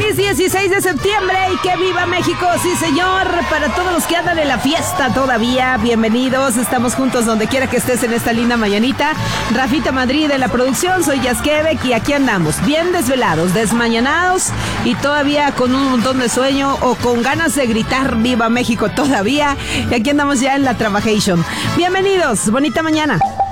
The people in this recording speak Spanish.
Feliz 16 de septiembre y que viva México, sí señor. Para todos los que andan en la fiesta todavía, bienvenidos. Estamos juntos donde quiera que estés en esta linda mañanita. Rafita Madrid de la producción, soy Yasquebec y aquí andamos, bien desvelados, desmañanados y todavía con un montón de sueño o con ganas de gritar viva México todavía. Y aquí andamos ya en la Trabajation. Bienvenidos, bonita mañana.